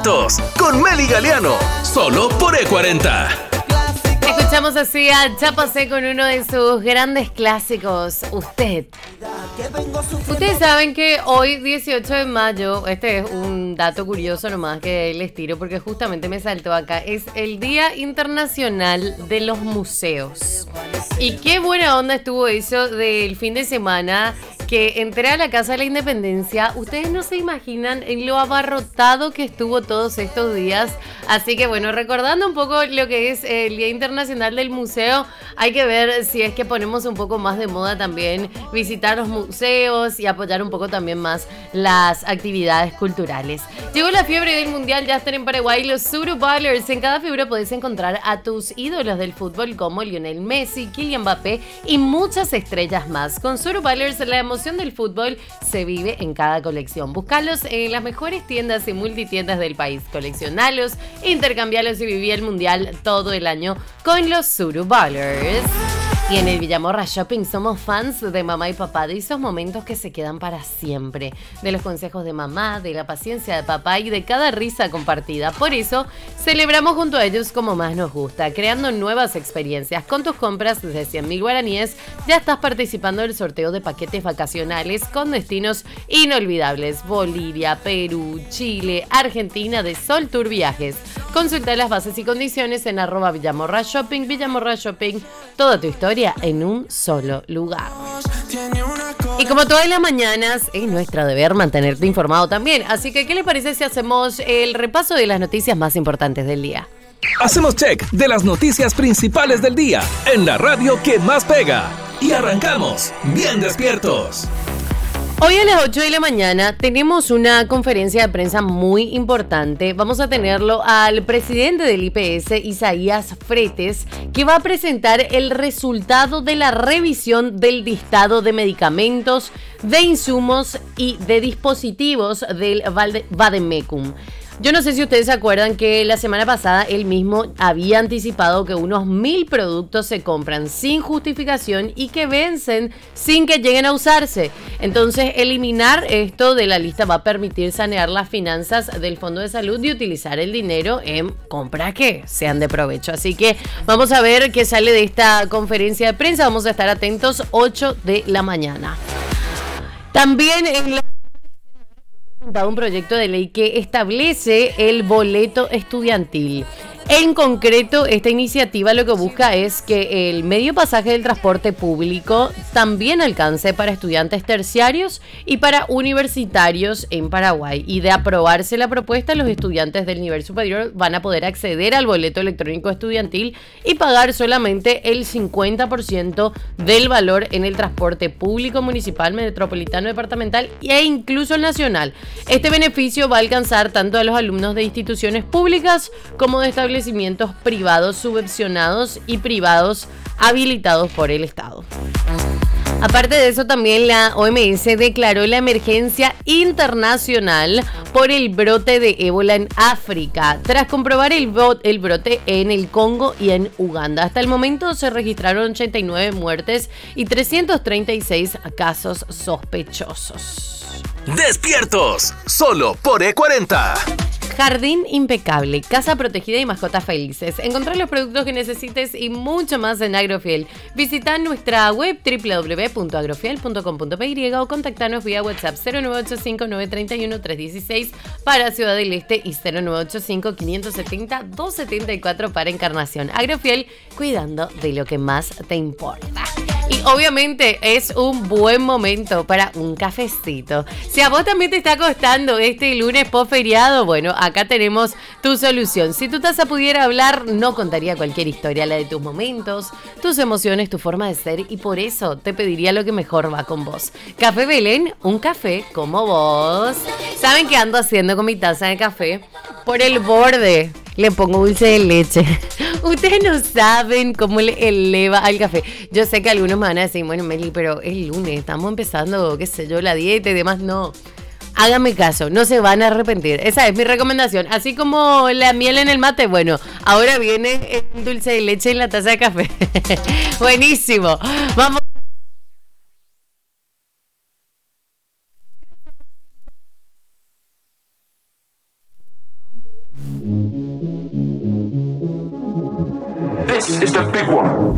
Despiertos con Meli Galeano, solo por E40. Escuchamos así a Chapacé con uno de sus grandes clásicos, Usted. Ustedes saben que hoy, 18 de mayo, este es un dato curioso nomás que les tiro porque justamente me saltó acá, es el Día Internacional de los Museos. Y qué buena onda estuvo eso del fin de semana, que entré a la Casa de la Independencia. Ustedes no se imaginan en lo abarrotado que estuvo todos estos días. Así que bueno, recordando un poco lo que es el Día Internacional del Museo, hay que ver si es que ponemos un poco más de moda también visitar los museos y apoyar un poco también más las actividades culturales. Llegó la fiebre del Mundial, ya están en Paraguay los Suruballers. En cada fibra podés encontrar a tus ídolos del fútbol como Lionel Messi, Kylian Mbappé y muchas estrellas más. Con Suruballers, la emoción del fútbol se vive en cada colección. Búscalos en las mejores tiendas y multitiendas del país. Coleccionalos, intercambialos y viví el Mundial todo el año con los Suruballers. Y en el Villamorra Shopping somos fans de mamá y papá, de esos momentos que se quedan para siempre, de los consejos de mamá, de la paciencia de papá y de cada risa compartida. Por eso, celebramos junto a ellos como más nos gusta, creando nuevas experiencias. Con tus compras de 100.000 guaraníes, ya estás participando del sorteo de paquetes vacacionales con destinos inolvidables. Bolivia, Perú, Chile, Argentina, de Sol Tour Viajes. Consulta las bases y condiciones en @Villamorra Shopping. Villamorra Shopping, toda tu historia en un solo lugar. Y como todas las mañanas, es nuestro deber mantenerte informado también. Así que, ¿qué le parece si hacemos el repaso de las noticias más importantes del día? Hacemos check de las noticias principales del día en la radio que más pega. Y arrancamos bien despiertos. Hoy a las 8 de la mañana tenemos una conferencia de prensa muy importante. Vamos a tenerlo al presidente del IPS, Isaías Fretes, que va a presentar el resultado de la revisión del listado de medicamentos, de insumos y de dispositivos del Vademecum. Yo no sé si ustedes se acuerdan que la semana pasada él mismo había anticipado que unos 1.000 productos se compran sin justificación y que vencen sin que lleguen a usarse. Entonces, eliminar esto de la lista va a permitir sanear las finanzas del Fondo de Salud y utilizar el dinero en compras que sean de provecho. Así que vamos a ver qué sale de esta conferencia de prensa. Vamos a estar atentos, 8 de la mañana. También en la un proyecto de ley que establece el boleto estudiantil. En concreto, esta iniciativa lo que busca es que el medio pasaje del transporte público también alcance para estudiantes terciarios y para universitarios en Paraguay. Y de aprobarse la propuesta, los estudiantes del nivel superior van a poder acceder al boleto electrónico estudiantil y pagar solamente el 50% del valor en el transporte público, municipal, metropolitano, departamental e incluso el nacional. Este beneficio va a alcanzar tanto a los alumnos de instituciones públicas como de establecimientos privados subvencionados y privados habilitados por el Estado. Aparte de eso, también la OMS declaró la emergencia internacional por el brote de ébola en África, tras comprobar el brote en el Congo y en Uganda. Hasta el momento se registraron 89 muertes y 336 casos sospechosos. Despiertos, solo por E40. Jardín impecable, casa protegida y mascotas felices. Encontrar los productos que necesites y mucho más en Agrofiel. Visita nuestra web www.agrofiel.com.py o contactanos vía WhatsApp 0985-931-316 para Ciudad del Este y 0985-570-274 para Encarnación. Agrofiel, cuidando de lo que más te importa. Y obviamente es un buen momento para un cafecito. Si a vos también te está costando este lunes post feriado, bueno, acá tenemos tu solución. Si tu taza pudiera hablar, no contaría cualquier historia, la de tus momentos, tus emociones, tu forma de ser, y por eso te pediría lo que mejor va con vos. Café Belén, un café como vos. ¿Saben qué ando haciendo con mi taza de café? Por el borde le pongo dulce de leche. Ustedes no saben cómo le eleva al café. Yo sé que algunos me van a decir, bueno, Meli, pero es lunes, estamos empezando, qué sé yo, la dieta y demás. No, háganme caso, no se van a arrepentir. Esa es mi recomendación. Así como la miel en el mate, bueno, ahora viene el dulce de leche en la taza de café. Buenísimo. Vamos. This is the big one.